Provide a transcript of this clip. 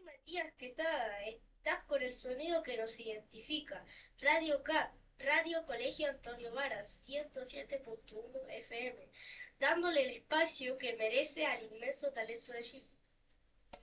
Matías, ¿qué tal? Estás con el sonido que nos identifica. Radio CAP, Radio Colegio Antonio Varas, 107.1 FM, dándole el espacio que merece al inmenso talento de Chile.